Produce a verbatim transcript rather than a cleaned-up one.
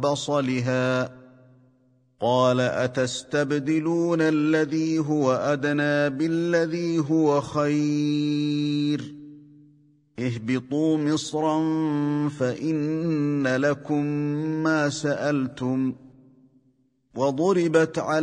بصلها قال أتستبدلون الذي هو أدنى بالذي هو خير اهبطوا مصرا فإن لكم ما سألتم وضربت على